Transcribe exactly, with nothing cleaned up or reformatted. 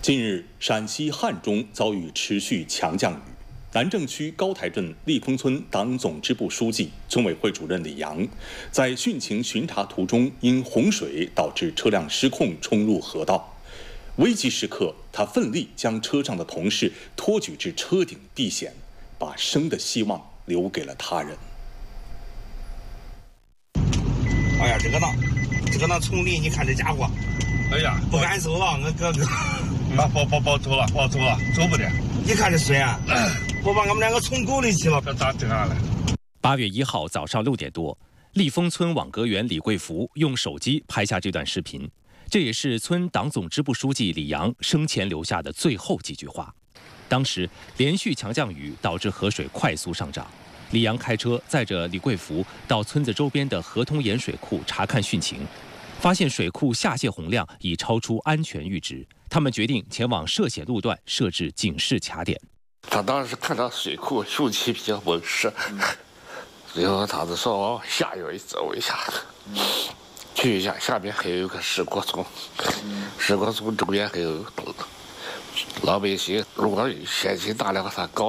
近日，陕西汉中遭遇持续强降雨。南郑区高台镇立丰村党总支部书记、村委会主任李阳，在汛情巡查途中，因洪水导致车辆失控冲入河道。危急时刻，他奋力将车上的同事托举至车顶避险，把生的希望留给了他人。 哎呀，这个呢，这个呢，丛林，你看这家伙， 哎呀， 不敢走了，我哥哥。 啊，不不不走了，不走了，走不了。 你看这水啊，我把我们两个冲沟里去了。 这咋这样了？ 八月一号早上六点多，立丰村网格员李贵福用手机拍下这段视频，这也是村党总支部书记李阳生前留下的最后几句话。当时连续强降雨导致河水快速上涨，李阳开车载着李贵福到村子周边的河通盐水库查看汛情，发现水库下泄洪量已超出安全阈值。他们决定前往涉险路段设置警示卡点。 他当时看到水库汛期比较猛湿，最后他就说往下游走一下，去一下，下边还有一个石锅村，石锅村周边还有老百姓，如果险情大了，他高。